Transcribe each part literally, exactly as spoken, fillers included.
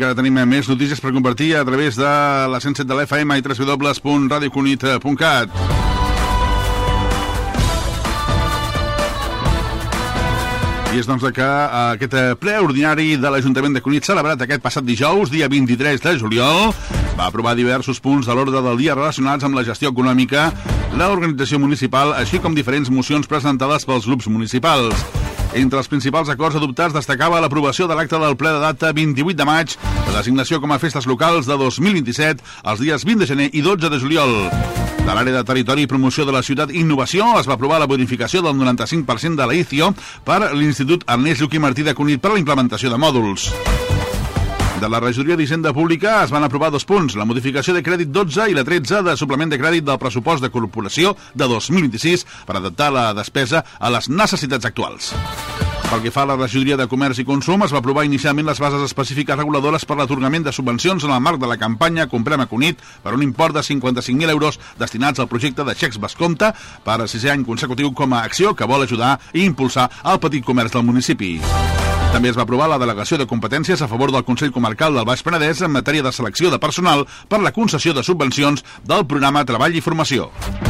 encara tenim més notícies per compartir a través de la cent set de l'F M i w w w punt radio cunit punt cat. I és doncs que aquest ple ordinari de l'Ajuntament de Cunit, celebrat aquest passat dijous, dia vint-i-tres de juliol, va aprovar diversos punts de l'ordre del dia relacionats amb la gestió econòmica, l'organització municipal, així com diferents mocions presentades pels grups municipals. Entre els principals acords adoptats destacava l'aprovació de l'acte del ple de data vint-i-vuit de maig, la designació com a festes locals de dos mil vint-i-set, els dies vint de gener i dotze de juliol. De l'àrea de territori i promoció de la ciutat i innovació es va aprovar la bonificació del noranta-cinc per cent de la I C I O per l'Institut Ernest Lluch i Martí de Cunit per la implementació de mòduls. De la regidoria d'Hisenda Pública es van aprovar dos punts, la modificació de crèdit dotze i la tretze de suplement de crèdit del pressupost de corporació de dos mil vint-i-sis per adaptar la despesa a les necessitats actuals. Pel que fa a la regidoria de Comerç i Consum, es va aprovar inicialment les bases específiques reguladores per l'atorgament de subvencions en el marc de la campanya Comprem a Cunit per un import de cinquanta-cinc mil euros destinats al projecte de xecs Bascompte per a sisè any consecutiu com a acció que vol ajudar i impulsar el petit comerç del municipi. També es va aprovar la delegació de competències a favor del Consell Comarcal del Baix Penedès en matèria de selecció de personal per la concessió de subvencions del programa Treball i Formació.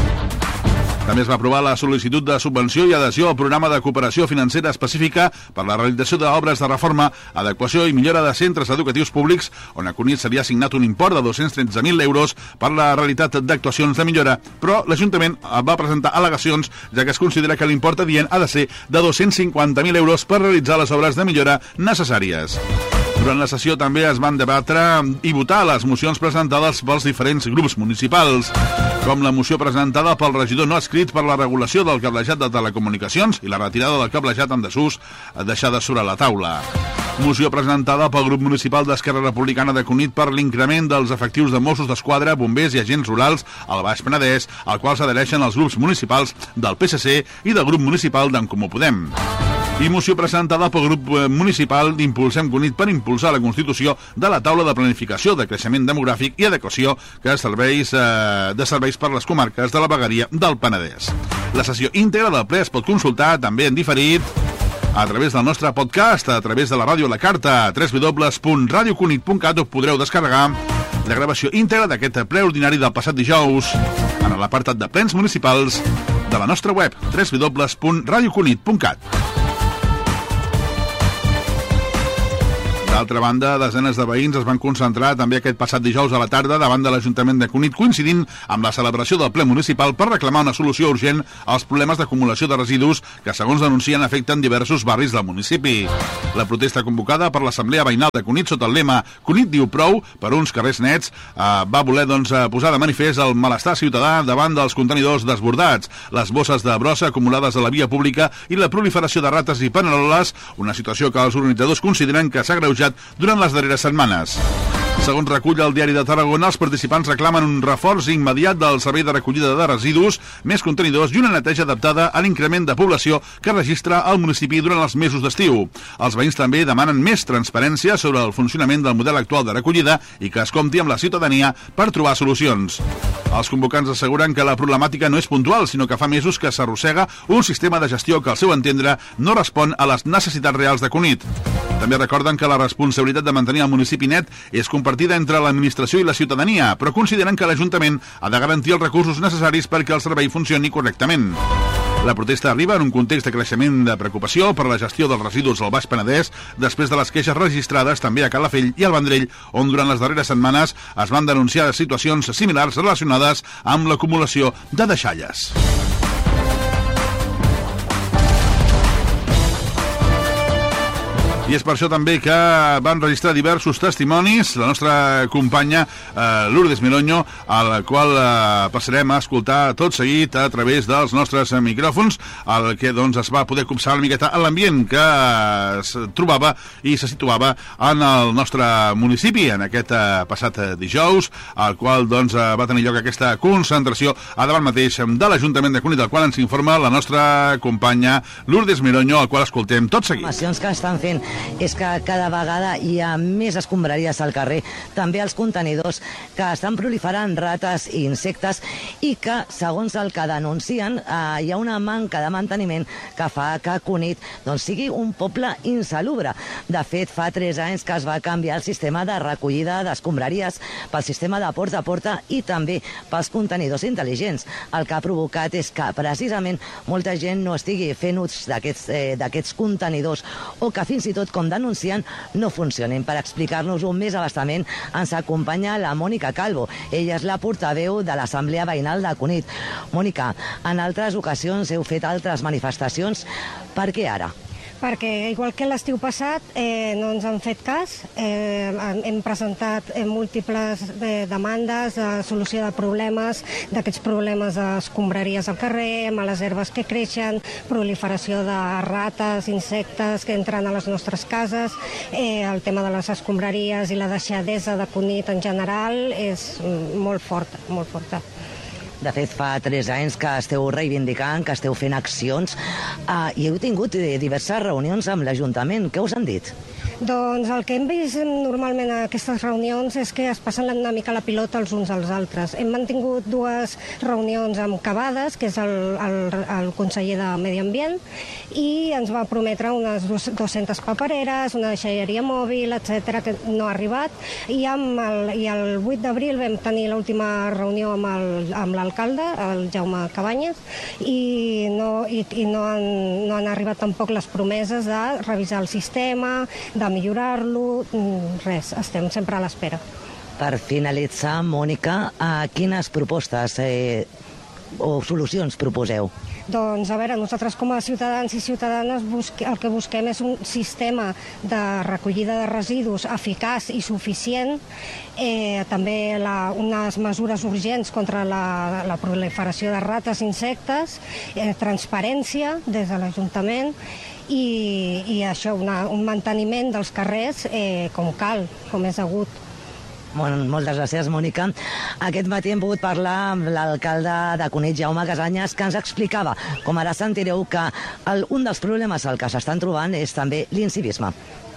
També es va aprovar la sol·licitud de subvenció i adhesió al programa de cooperació financera específica per la realització d'obres de reforma, adequació i millora de centres educatius públics, on a Cunit s'havia assignat un import de dos-cents tretze mil euros per la realitat d'actuacions de millora, però l'Ajuntament va presentar al·legacions, ja que es considera que l'import adient ha de ser de dos-cents cinquanta mil euros per realitzar les obres de millora necessàries. Durant la sessió també es van debatre i votar les mocions presentades pels diferents grups municipals, com la moció presentada pel regidor no adscrit per la regulació del cablejat de telecomunicacions i la retirada del cablejat en desús deixada sobre la taula. Moció presentada pel grup municipal d'Esquerra Republicana de Cunit per l'increment dels efectius de Mossos d'Esquadra, bombers i agents rurals al Baix Penedès, al qual s'adhereixen els grups municipals del P S C i del grup municipal d'En Comú Podem. I moció presentada pel grup municipal d'Impulsem Cunit per impulsar la constitució de la taula de planificació de creixement demogràfic i adequació que serveis, eh, de serveis per les comarques de la vegueria del Penedès. La sessió íntegra del ple es pot consultar també en diferit a través del nostre podcast, a través de la ràdio La Carta, w w w punt radio cunit punt cat, on podreu descarregar la gravació íntegra d'aquest ple ordinari del passat dijous en l'apartat de plens municipals de la nostra web, w w w punt radio cunit punt cat. D'altra banda, desenes de veïns es van concentrar també aquest passat dijous a la tarda davant de l'Ajuntament de Cunit, coincidint amb la celebració del ple municipal per reclamar una solució urgent als problemes d'acumulació de residus que, segons denuncien, afecten diversos barris del municipi. La protesta convocada per l'Assemblea Veïnal de Cunit sota el lema Cunit diu prou per uns carrers nets eh, va voler doncs, posar de manifest el malestar ciutadà davant dels contenidors desbordats, les bosses de brossa acumulades a la via pública i la proliferació de rates i paneroles, una situació que els organitzadors consideren que s'ha agreujat durant les darreres setmanes. Segons recull el Diari de Tarragona, els participants reclamen un reforç immediat del servei de recollida de residus, més contenidors i una neteja adaptada a l'increment de població que registra el municipi durant els mesos d'estiu. Els veïns també demanen més transparència sobre el funcionament del model actual de recollida i que es compti amb la ciutadania per trobar solucions. Els convocants asseguren que la problemàtica no és puntual, sinó que fa mesos que s'arrossega un sistema de gestió que, al seu entendre, no respon a les necessitats reals de Cunit. També recorden que la responsabilitat de mantenir el municipi net és compartida entre l'administració i la ciutadania, però consideren que l'Ajuntament ha de garantir els recursos necessaris perquè el servei funcioni correctament. La protesta arriba en un context de creixement de preocupació per la gestió dels residus al Baix Penedès, després de les queixes registrades també a Calafell i al Vendrell, on durant les darreres setmanes es van denunciar situacions similars relacionades amb l'acumulació de deixalles. I és per això també que van registrar diversos testimonis la nostra companya eh, Lourdes Miloño, al qual eh, passarem a escoltar tot seguit a través dels nostres micròfons, el que doncs, es va poder copsar una miqueta en l'ambient que es trobava i se situava en el nostre municipi en aquest eh, passat dijous, al qual doncs, eh, va tenir lloc aquesta concentració a davant mateix de l'Ajuntament de Cunit, del qual ens informa la nostra companya Lourdes Miloño, al qual escoltem tot seguit. Que estan fent és que cada vegada hi ha més escombraries al carrer, també als contenidors, que estan proliferant rates i insectes i que, segons el que denuncien, eh, hi ha una manca de manteniment que fa que Cunit doncs, sigui un poble insalubre. De fet, fa tres anys que es va canviar el sistema de recollida d'escombraries pel sistema de porta a porta i també pels contenidors intel·ligents. El que ha provocat és que, precisament, molta gent no estigui fent ús d'aquests eh, d'aquests contenidors o que fins i tot, com denuncien, no funcionin. Per explicar-nos-ho més abastament ens acompanya la Mònica Calvo. Ella és la portaveu de l'Assemblea Veïnal de Cunit. Mònica, en altres ocasions heu fet altres manifestacions. Per què ara? Perquè, igual que l'estiu passat, eh, no ens han fet cas. Eh, hem presentat eh, múltiples eh, demandes de solució de problemes, d'aquests problemes d'escombraries al carrer, males herbes que creixen, proliferació de rates, insectes que entren a les nostres cases, eh, el tema de les escombraries i la deixadesa de Cunit en general és molt forta, molt forta. De fet, fa tres anys que esteu reivindicant, que esteu fent accions eh, i heu tingut diverses reunions amb l'Ajuntament. Què us han dit? Doncs el que hem vist normalment a aquestes reunions és que es passen una mica la pilota els uns als altres. Hem mantingut dues reunions amb Cavades, que és el, el, el conseller de Medi Ambient, i ens va prometre unes dues-centes papereres, una deixalleria mòbil, etcètera, que no ha arribat. I, amb el, i el vuit d'abril vam tenir l'última reunió amb el, amb l'alcalde, el Jaume Cabanyes, i, no, i, i no, han, no han arribat tampoc les promeses de revisar el sistema, de millorar-lo, res, estem sempre a l'espera. Per finalitzar, Mònica, eh, quines propostes eh, o solucions proposeu? Doncs, a veure, nosaltres com a ciutadans i ciutadanes busque, el que busquem és un sistema de recollida de residus eficaç i suficient, eh, també la, unes mesures urgents contra la, la proliferació de rates i insectes, eh, transparència des de l'Ajuntament, i, i això, una, un manteniment dels carrers eh, com cal, com és degut. Bon, moltes gràcies, Mònica. Aquest matí hem pogut parlar amb l'alcalde de Cunit, Jaume Casanyes, que ens explicava, com ara sentireu, que el, un dels problemes al que s'estan trobant és també l'incivisme.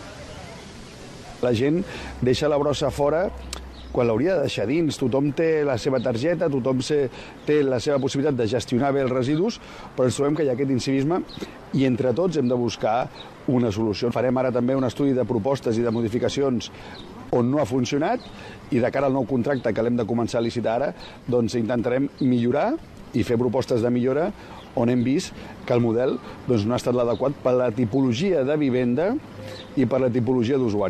La gent deixa la brossa fora quan l'hauria de deixar dins. Tothom té la seva targeta, tothom té la seva possibilitat de gestionar bé els residus, però ens trobem que hi ha aquest incivisme i entre tots hem de buscar una solució. Farem ara també un estudi de propostes i de modificacions on no ha funcionat i de cara al nou contracte que l'hem de començar a licitar ara, doncs intentarem millorar i fer propostes de millora on hem vist que el model doncs, no ha estat l'adequat per la tipologia de vivenda i per la tipologia d'usuari.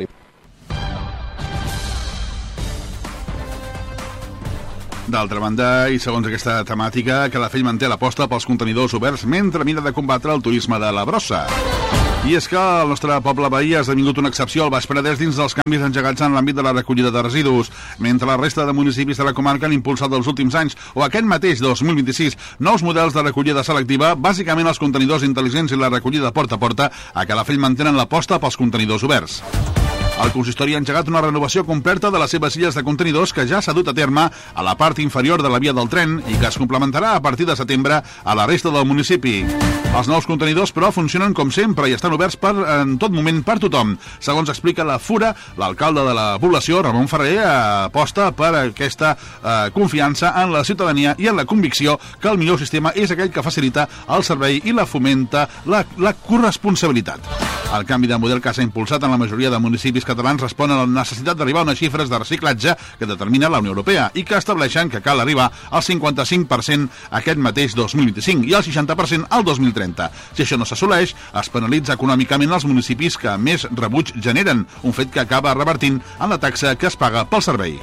D'altra banda, i segons aquesta temàtica, Calafell manté l'aposta pels contenidors oberts mentre mira de combatre el turisme de la brossa. I és que el nostre poble veí ha esdevingut una excepció al Baix Penedès dins dels canvis engegats en l'àmbit de la recollida de residus, mentre la resta de municipis de la comarca han impulsat els últims anys, o aquest mateix dos mil vint-i-sis, nous models de recollida selectiva, bàsicament els contenidors intel·ligents i la recollida porta a porta, a Calafell mantenen l'aposta pels contenidors oberts. El consistori ha engegat una renovació completa de les seves illes de contenidors que ja s'ha dut a terme a la part inferior de la via del tren i que es complementarà a partir de setembre a la resta del municipi. Els nous contenidors, però, funcionen com sempre i estan oberts per, en tot moment per tothom. Segons explica la Fura, l'alcalde de la població, Ramon Ferrer, aposta per aquesta eh, confiança en la ciutadania i en la convicció que el millor sistema és aquell que facilita el servei i la fomenta la, la corresponsabilitat. El canvi de model que s'ha impulsat en la majoria de municipis catalans respon a la necessitat d'arribar a unes xifres de reciclatge que determina la Unió Europea i que estableixen que cal arribar al cinquanta-cinc per cent aquest mateix dos mil vint-i-cinc i al seixanta per cent al dos mil trenta. Si això no s'assoleix, es penalitza econòmicament els municipis que més rebuig generen, un fet que acaba revertint en la taxa que es paga pel servei.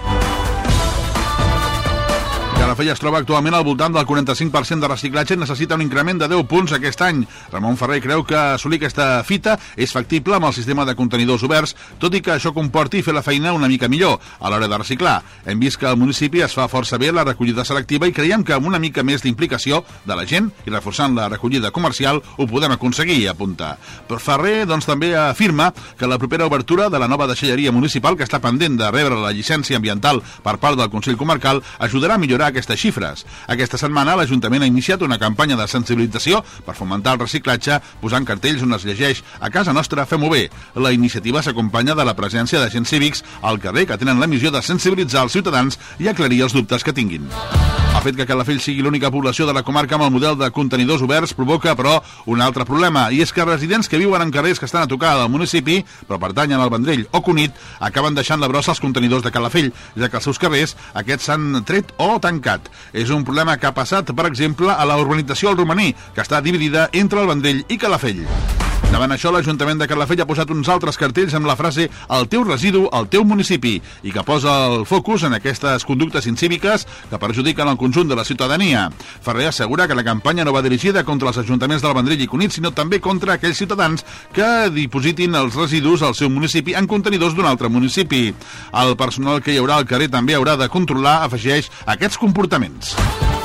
Calafell es troba actualment al voltant del quaranta-cinc per cent de reciclatge i necessita un increment de deu punts aquest any. Ramon Ferrer creu que assolir aquesta fita és factible amb el sistema de contenidors oberts, tot i que això comporti fer la feina una mica millor a l'hora de reciclar. Hem vist que al municipi es fa força bé la recollida selectiva i creiem que amb una mica més d'implicació de la gent i reforçant la recollida comercial ho podem aconseguir, apunta. Però Ferrer doncs, també afirma que la propera obertura de la nova deixalleria municipal, que està pendent de rebre la llicència ambiental per part del Consell Comarcal, ajudarà a millorar aquesta aquestes xifres. Aquesta setmana l'Ajuntament ha iniciat una campanya de sensibilització per fomentar el reciclatge, posant cartells on es llegeix "A casa nostra fem-ho bé". La iniciativa s'acompanya de la presència d'agents cívics al carrer que tenen la missió de sensibilitzar els ciutadans i aclarir els dubtes que tinguin. El fet que Calafell sigui l'única població de la comarca amb el model de contenidors oberts provoca, però, un altre problema, i és que residents que viuen en carrers que estan a tocar del municipi, però pertanyen al Vendrell o Cunit, acaben deixant la brossa als contenidors de Calafell, ja que els seus carrers aquests s'han tret o tancat. És un problema que ha passat, per exemple, a la urbanització El Romaní, que està dividida entre el Vendrell i Calafell. Davant això, l'Ajuntament de Calafell ha posat uns altres cartells amb la frase "El teu residu, el teu municipi", i que posa el focus en aquestes conductes incíviques que perjudiquen el conjunt de la ciutadania. Ferrer assegura que la campanya no va dirigida contra els ajuntaments del Vendrell i Cunit, sinó també contra aquells ciutadans que dipositin els residus al seu municipi en contenidors d'un altre municipi. El personal que hi haurà al carrer també haurà de controlar, afegeix, aquests comportaments.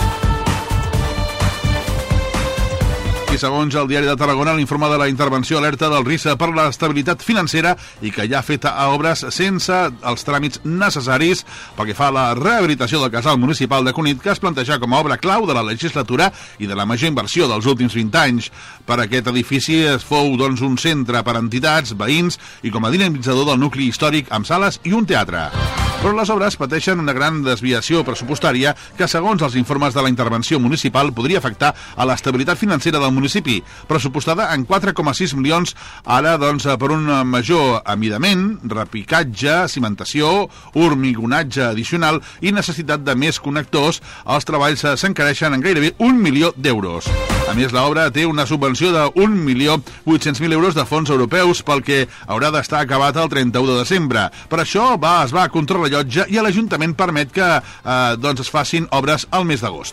I segons el Diari de Tarragona, l'informe de la intervenció alerta del risc per l'estabilitat financera i que ja ha fet a obres sense els tràmits necessaris pel que fa a la rehabilitació del casal municipal de Cunit, que es planteja com a obra clau de la legislatura i de la major inversió dels últims vint anys. Per aquest edifici es fou doncs, un centre per a entitats, veïns i com a dinamitzador del nucli històric amb sales i un teatre. Però les obres pateixen una gran desviació pressupostària que, segons els informes de la intervenció municipal, podria afectar a l'estabilitat financera del municipi, pressupostada en quatre coma sis milions, ara doncs per un major amidament, repicatge, cimentació, hormigonatge addicional i necessitat de més connectors. Els treballs s'encareixen en gairebé un milió d'euros. A més, l'obra té una subvenció de un milió vuit-cents mil euros de fons europeus, pel que haurà d'estar acabat el trenta-u de desembre. Per això va, es va a contrarrellotge i l'Ajuntament permet que eh, doncs es facin obres al mes d'agost.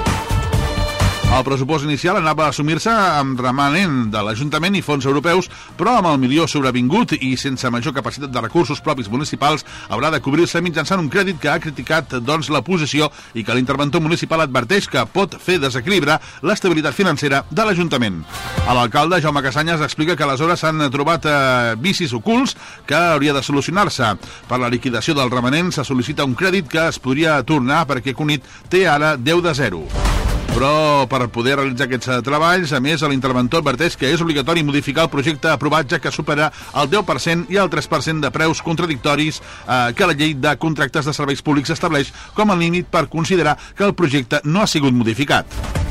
El pressupost inicial anava a assumir-se amb remanent de l'Ajuntament i fons europeus, però amb el milió sobrevingut i sense major capacitat de recursos propis municipals haurà de cobrir-se mitjançant un crèdit que ha criticat doncs, la posició i que l'interventor municipal adverteix que pot fer desequilibrar l'estabilitat financera de l'Ajuntament. L'alcalde, Jaume Casanyes, explica que aleshores s'han trobat eh, vicis ocults que hauria de solucionar-se. Per la liquidació del remanent se sol·licita un crèdit que es podria tornar perquè Cunit té ara deu de zero. Però per poder realitzar aquests treballs, a més, l'interventor adverteix que és obligatori modificar el projecte aprovat, ja que supera el deu per cent i el tres per cent de preus contradictoris eh, que la llei de contractes de serveis públics estableix com a límit per considerar que el projecte no ha sigut modificat.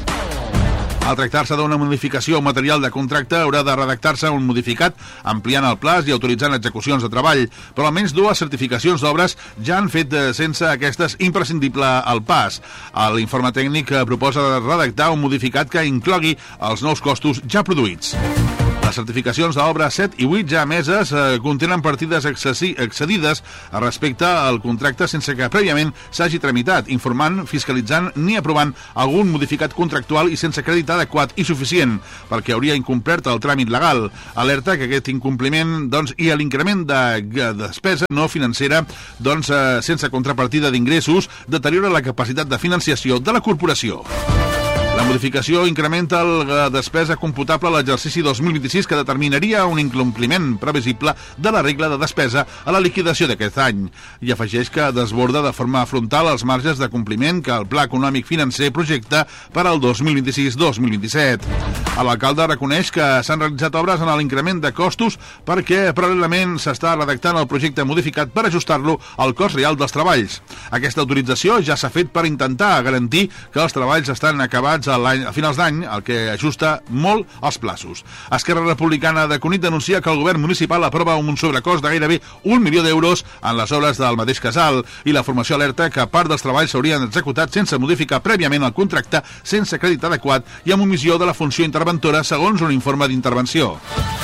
Al tractar-se d'una modificació material de contracte, haurà de redactar-se un modificat ampliant el plaç i autoritzant execucions de treball, però almenys dues certificacions d'obres ja han fet sense aquestes imprescindible el pas. L'informe tècnic proposa redactar un modificat que inclogui els nous costos ja produïts. Les certificacions d'obres set i vuit ja emeses eh, contenen partides excedides respecte al contracte sense que prèviament s'hagi tramitat, informant, fiscalitzant ni aprovant algun modificat contractual i sense crèdit adequat i suficient, perquè hauria incomplert el tràmit legal. Alerta que aquest incompliment doncs, i l'increment de, de despesa no financera doncs, eh, sense contrapartida d'ingressos deteriora la capacitat de financiació de la corporació. La modificació incrementa la despesa computable a l'exercici dos mil vint-i-sis, que determinaria un incompliment previsible de la regla de despesa a la liquidació d'aquest any. I afegeix que desborda de forma frontal els marges de compliment que el Pla Econòmic Financer projecta per al dos mil vint-i-sis dos mil vint-i-set. L'alcalde reconeix que s'han realitzat obres en l'increment de costos perquè paral·lelament s'està redactant el projecte modificat per ajustar-lo al cost real dels treballs. Aquesta autorització ja s'ha fet per intentar garantir que els treballs estan acabats a, a finals d'any, el que ajusta molt els plaços. Esquerra Republicana de Cunit denuncia que el govern municipal aprova un sobrecost de gairebé un milió d'euros en les obres del mateix casal i la formació alerta que part dels treballs s'haurien executat sense modificar prèviament el contracte, sense crèdit adequat i amb omissió de la funció interventora, segons un informe d'intervenció.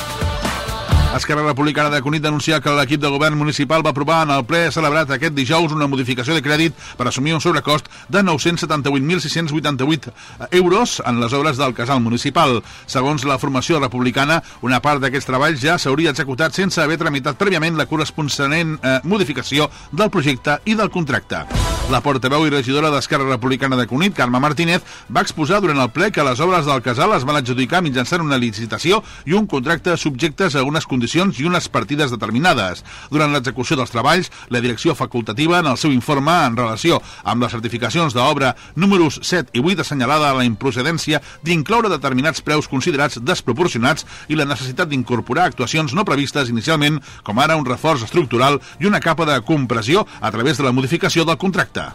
Esquerra Republicana de Cunit denuncia que l'equip de govern municipal va aprovar en el ple celebrat aquest dijous una modificació de crèdit per assumir un sobrecost de nou-cents setanta-vuit mil sis-cents vuitanta-vuit euros en les obres del casal municipal. Segons la formació republicana, una part d'aquests treballs ja s'hauria executat sense haver tramitat prèviament la corresponent eh, modificació del projecte i del contracte. La portaveu i regidora d'Esquerra Republicana de Cunit, Carme Martínez, va exposar durant el ple que les obres del casal es van adjudicar mitjançant una licitació i un contracte subjectes a unes condicions condicions i unes partides determinades. Durant l'execució dels treballs, la direcció facultativa, en el seu informe en relació amb les certificacions d'obra números set i vuit, assenyalada la improcedència d'incloure determinats preus considerats desproporcionats i la necessitat d'incorporar actuacions no previstes inicialment, com ara un reforç estructural i una capa de compressió a través de la modificació del contracte.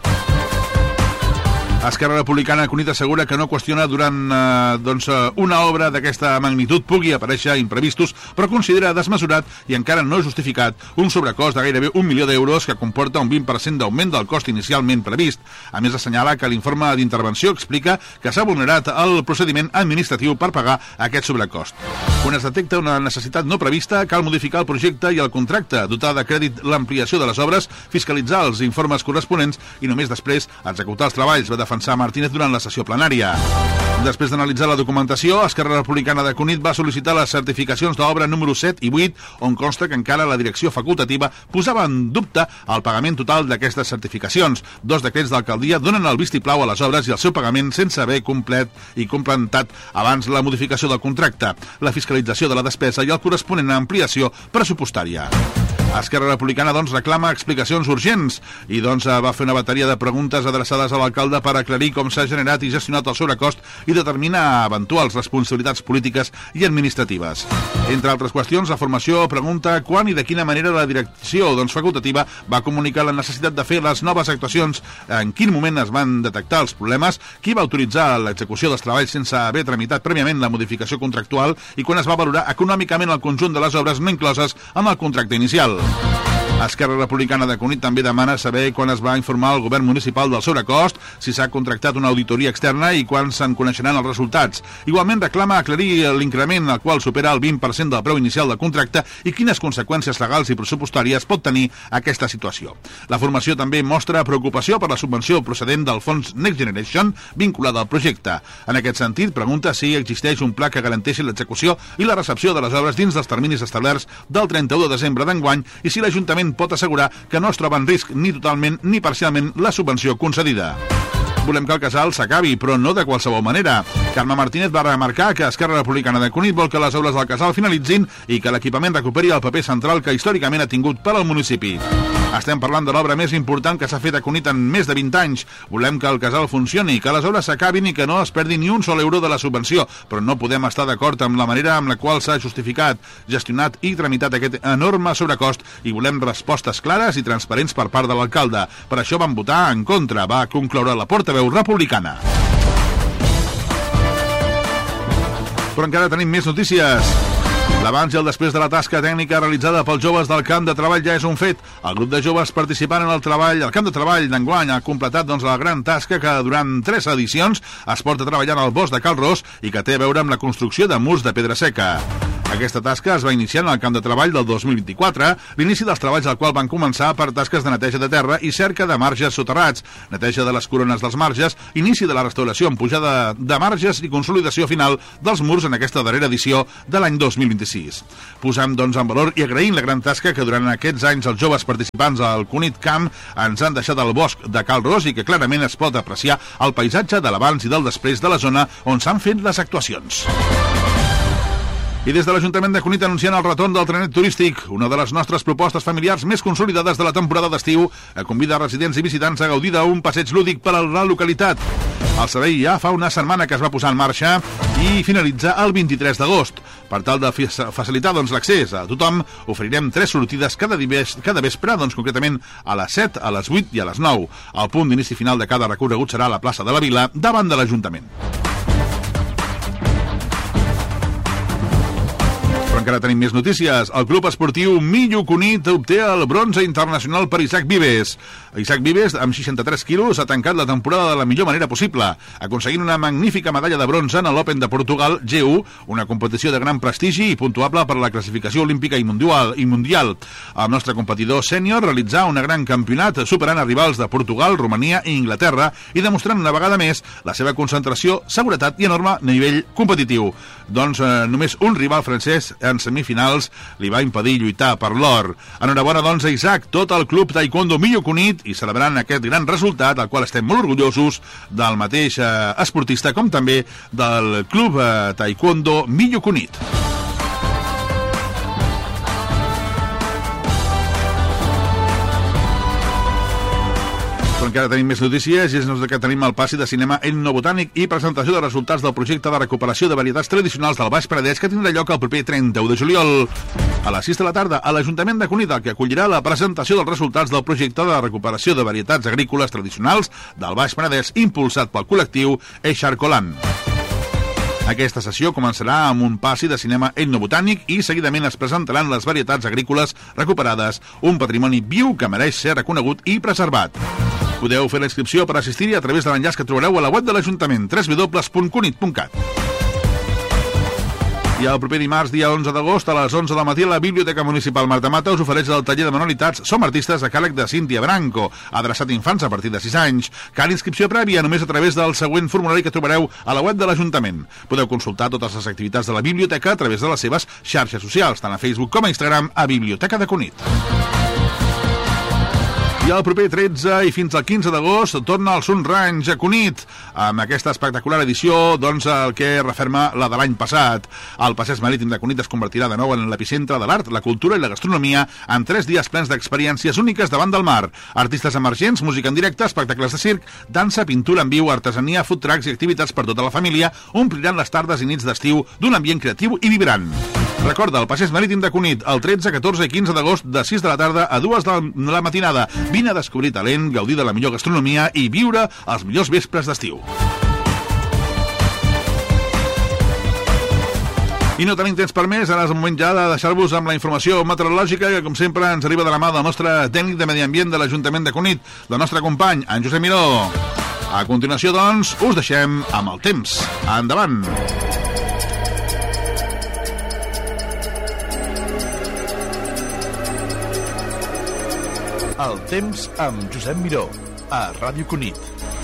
Esquerra Republicana Cunit assegura que no qüestiona durant eh, doncs, una obra d'aquesta magnitud pugui aparèixer imprevistos, però considera desmesurat i encara no justificat un sobrecost de gairebé un milió d'euros que comporta un vint per cent d'augment del cost inicialment previst. A més, assenyala que l'informe d'intervenció explica que s'ha vulnerat el procediment administratiu per pagar aquest sobrecost. Quan es detecta una necessitat no prevista, cal modificar el projecte i el contracte, dotar de crèdit l'ampliació de les obres, fiscalitzar els informes corresponents i només després executar els treballs, va defensar Martínez durant la sessió plenària. Després d'analitzar la documentació, Esquerra Republicana de Cunit va sol·licitar les certificacions d'obra número set i vuit, on consta que encara la direcció facultativa posava en dubte el pagament total d'aquestes certificacions. Dos decrets d'alcaldia donen el vistiplau a les obres i el seu pagament sense haver complet i complementat abans la modificació del contracte, la fiscalització de la despesa i el corresponent ampliació pressupostària. Esquerra Republicana, doncs, reclama explicacions urgents i, doncs, va fer una bateria de preguntes adreçades a l'alcalde per aclarir com s'ha generat i gestionat el sobrecost i determinar eventuals responsabilitats polítiques i administratives. Entre altres qüestions, la formació pregunta quan i de quina manera la direcció, doncs, facultativa va comunicar la necessitat de fer les noves actuacions, en quin moment es van detectar els problemes, qui va autoritzar l'execució dels treballs sense haver tramitat prèviament la modificació contractual i quan es va valorar econòmicament el conjunt de les obres no incloses en el contracte inicial. Esquerra Republicana de Cunit també demana saber quan es va informar el govern municipal del sobrecost, si s'ha contractat una auditoria externa i quan se'n coneixeran els resultats. Igualment reclama aclarir l'increment al qual supera el vint per cent del preu inicial del contracte i quines conseqüències legals i pressupostàries pot tenir aquesta situació. La formació també mostra preocupació per la subvenció procedent del fons Next Generation vinculada al projecte. En aquest sentit, pregunta si existeix un pla que garanteixi l'execució i la recepció de les obres dins dels terminis establerts del trenta-u de desembre d'enguany i si l'Ajuntament pot assegurar que no es troba en risc ni totalment ni parcialment la subvenció concedida. Volem que el casal s'acabi, però no de qualsevol manera. Carme Martínez va remarcar que Esquerra Republicana de Cunit vol que les obres del casal finalitzin i que l'equipament recuperi el paper central que històricament ha tingut per al municipi. Estem parlant de l'obra més important que s'ha fet a Cunit en més de vint anys. Volem que el casal funcioni, que les obres s'acabin i que no es perdi ni un sol euro de la subvenció, però no podem estar d'acord amb la manera amb la qual s'ha justificat, gestionat i tramitat aquest enorme sobrecost i volem respostes clares i transparents per part de l'alcalde. Per això vam votar en contra, va concloure la portaveu republicana. Però encara tenim més notícies. L'abans i el després de la tasca tècnica realitzada pels joves del camp de treball ja és un fet. El grup de joves participant en el treball, el camp de treball d'enguany ha completat doncs, la gran tasca que durant tres edicions es porta treballant al bosc de Cal Ros i que té a veure amb la construcció de murs de pedra seca. Aquesta tasca es va iniciar en el camp de treball del dos mil vint-i-quatre, l'inici dels treballs al qual van començar per tasques de neteja de terra i cerca de marges soterrats, neteja de les corones dels marges, inici de la restauració amb pujada de marges i consolidació final dels murs en aquesta darrera edició de l'any dos mil vint-i-sis. Posem, doncs, en valor i agraïm la gran tasca que durant aquests anys els joves participants al Cunit Camp ens han deixat al bosc de Cal Ros i que clarament es pot apreciar el paisatge de l'abans i del després de la zona on s'han fet les actuacions. I des de l'Ajuntament de Cunit anunciant el retorn del trenet turístic, una de les nostres propostes familiars més consolidades de la temporada d'estiu, convida residents i visitants a gaudir d'un passeig lúdic per a la localitat. El servei ja fa una setmana que es va posar en marxa i finalitza el vint-i-tres d'agost. Per tal de facilitar doncs, l'accés a tothom, oferirem tres sortides cada, divers, cada vespre, doncs, concretament a les set, a les vuit i a les nou. El punt d'inici final de cada recorregut serà a la plaça de la Vila, davant de l'Ajuntament. Però encara tenim més notícies. El club esportiu Millo Cunit obté el bronze internacional per Isaac Vives. Isaac Vives, amb seixanta-tres quilos, ha tancat la temporada de la millor manera possible, aconseguint una magnífica medalla de bronze en l'Open de Portugal G u, una competició de gran prestigi i puntuable per a la classificació olímpica i mundial. I mundial. El nostre competidor sènior realitzà un gran campionat superant a rivals de Portugal, Romania i Inglaterra i demostrant una vegada més la seva concentració, seguretat i enorme nivell competitiu. Doncs eh, només un rival francès en semifinals li va impedir lluitar per l'or. Enhorabona, doncs, a Isaac, tot el club Taekwondo Millo Cunit i celebrant aquest gran resultat, al qual estem molt orgullosos del mateix eh, esportista com també del club eh, Taekwondo Millo Cunit. encara tenim més notícies i és que tenim el passi de cinema etnobotànic i presentació de resultats del projecte de recuperació de varietats tradicionals del Baix Penedès que tindrà lloc el proper trenta-u de juliol. A les sis de la tarda, a l'Ajuntament de Cunit, el que acollirà la presentació dels resultats del projecte de recuperació de varietats agrícoles tradicionals del Baix Penedès impulsat pel col·lectiu Eixarcolant. Aquesta sessió començarà amb un passi de cinema etnobotànic i seguidament es presentaran les varietats agrícoles recuperades, un patrimoni viu que mereix ser reconegut i preservat. Podeu fer la inscripció per assistir-hi a través de l'enllaç que trobareu a la web de l'Ajuntament, w w w punt cunit punt cat. I el proper dimarts, dia onze d'agost, a les onze del matí, la Biblioteca Municipal Marta Mata us ofereix el taller de manualitats Som artistes a càrrec de Cíntia Branco, adreçat a infants a partir de sis anys. Cal inscripció prèvia només a través del següent formulari que trobareu a la web de l'Ajuntament. Podeu consultar totes les activitats de la biblioteca a través de les seves xarxes socials, tant a Facebook com a Instagram, a Biblioteca de Cunit. I el proper tretze i fins al quinze d'agost torna el Sun Ranch a Cunit, amb aquesta espectacular edició, doncs, el que referma la de l'any passat. El passeig marítim de Cunit es convertirà de nou en l'epicentre de l'art, la cultura i la gastronomia en tres dies plens d'experiències úniques davant del mar. Artistes emergents, música en directe, espectacles de circ, dansa, pintura en viu, artesania, food trucks i activitats per tota la família ompliran les tardes i nits d'estiu d'un ambient creatiu i vibrant. Recorda, el passeig marítim de Cunit, el tretze, catorze i quinze d'agost, de sis de la tarda a dues de la matinada. Vine a descobrir talent, gaudir de la millor gastronomia i viure els millors vespres d'estiu. I no tenim temps per més, ara és el moment ja de deixar-vos amb la informació meteorològica que, com sempre, ens arriba de la mà del nostre tècnic de medi ambient de l'Ajuntament de Cunit, del nostre company, en Josep Miró. A continuació, doncs, us deixem amb el temps. Endavant! El temps amb Josep Miró, a Ràdio Cunit.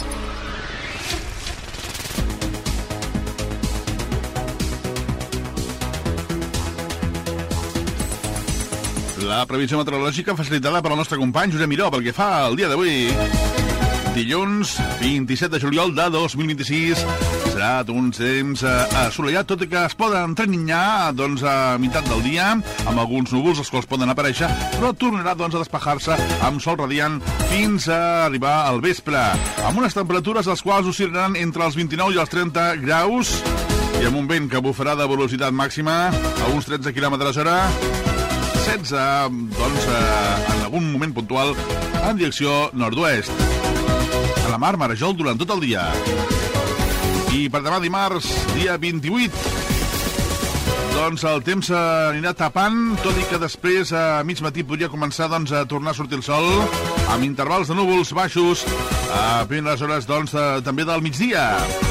La previsió meteorològica facilitada per al nostre company Josep Miró, pel que fa al dia d'avui. Dilluns, vint-i-set de juliol de dos mil vint-i-sis, serà un temps assolellat, tot i que es poden entreninyar doncs, a meitat del dia, amb alguns núvols, els quals poden aparèixer, però tornarà doncs, a despejar-se amb sol radiant fins a arribar al vespre, amb unes temperatures les quals oscil·laran entre els vint-i-nou i els trenta graus, i amb un vent que bufarà de velocitat màxima a uns tretze quilòmetres hora, setze, doncs, en algun moment puntual, en direcció nord-oest. A la mar, marejol durant tot el dia. I per demà dimarts, dia vint-i-vuit, doncs el temps anirà tapant, tot i que després a mig matí podria començar doncs, a tornar a sortir el sol, amb intervals de núvols baixos a primeres hores doncs, també del migdia.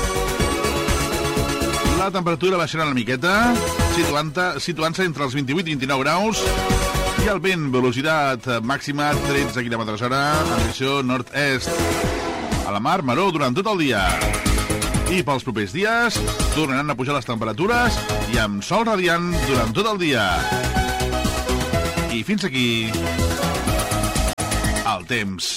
La temperatura baixarà una miqueta, situant-se situant entre els vint-i-vuit i vint-i-nou graus, i el vent, velocitat màxima tretze quilòmetres hora, en direcció nord-est. A la mar, maror durant tot el dia. I pels propers dies tornaran a pujar les temperatures i amb sol radiant durant tot el dia. I fins aquí el temps.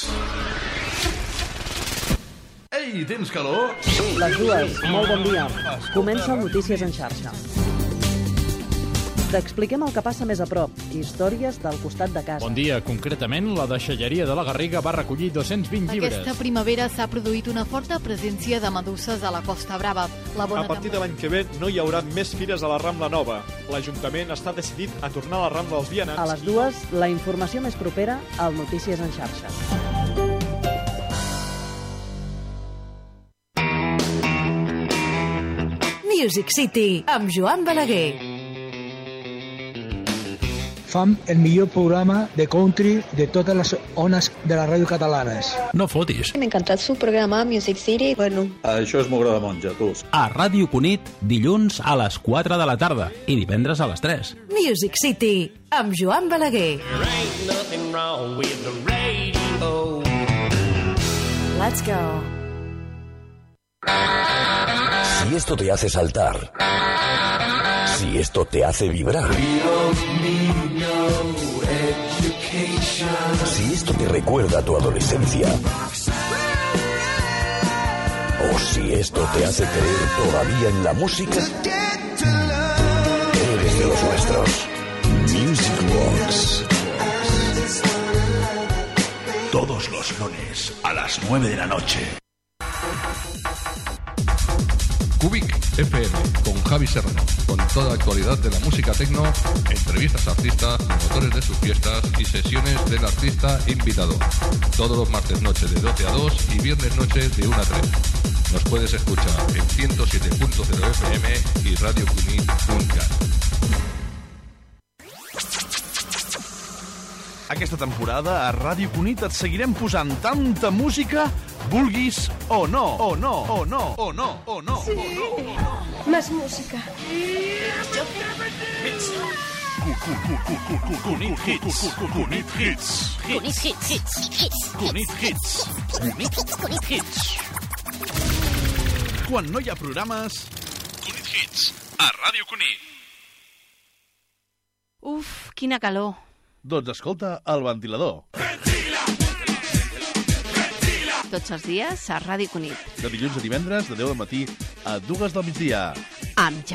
Ei, tens calor? Les dues, molt bon dia. Comença el Notícies en xarxa. T'expliquem el que passa més a prop, històries del costat de casa. Bon dia. Concretament, la deixalleria de la Garriga va recollir dos-cents vint llibres. Aquesta primavera s'ha produït una forta presència de meduses a la Costa Brava. La bona a partir de l'any que ve no hi haurà més fires a la Rambla Nova. L'Ajuntament està decidit a tornar a la Rambla dels Vianants. A les dues, la informació més propera al Notícies en xarxa. Music City, amb Joan Balaguer. Fam el millor programa de country de totes les ones de les ràdio catalanes. No fotis. M'ha encantat su programa Music City. Bueno. Això és Mogra de Monja, tu. A Ràdio Cunit, dilluns a les quatre de la tarda i divendres a les tres. Music City, amb Joan Balaguer. Let's go. Si esto te hace saltar, si esto te hace vibrar, si esto te recuerda a tu adolescencia, o si esto te hace creer todavía en la música, eres de los nuestros. Music Box. Todos los lunes a las nueve de la noche. Cubic F M con Javi Serrano, con toda la actualidad de la música techno, entrevistas a artistas, promotores de sus fiestas y sesiones del artista invitado. Todos los martes noche de doce a dos y viernes noche de una a tres. Nos puedes escuchar en ciento siete punto cero F M y radio cunit punto cat. Aquesta temporada a Ràdio Cunit et seguirem posant tanta música vulguis o no, o no, o no, o no, o no. Sí, más música. Cunit Hits. Cunit Hits. Cunit Hits. Cunit Hits. Cunit Hits. Quan no hi ha programes, Cunit Hits, a Ràdio Cunit. Uf, quina calor. Doncs escolta el ventilador. Tots els dies a Ràdio Cunit. De dilluns a divendres, de deu del matí a dues del migdia. Amb